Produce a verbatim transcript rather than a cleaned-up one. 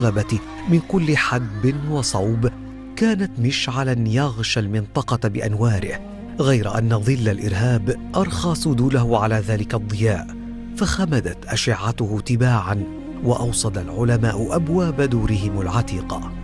المراقبة من كل حدب وصوب كانت مشعلا يغشى المنطقة بأنواره، غير أن ظل الإرهاب أرخى سدوله على ذلك الضياء، فخمدت أشعته تباعا، وأوصد العلماء أبواب دورهم العتيقة.